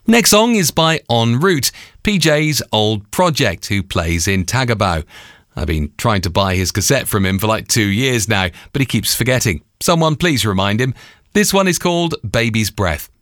Next song is by En Route, PJ's old project, who plays in Tagabau. I've been trying to buy his cassette from him for like 2 years now, but he keeps forgetting. Someone please remind him. This one is called Baby's Breath.